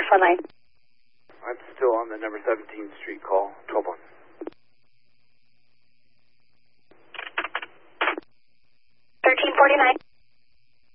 phone line. I'm still on the number 17th Street call, 12-1. 1349.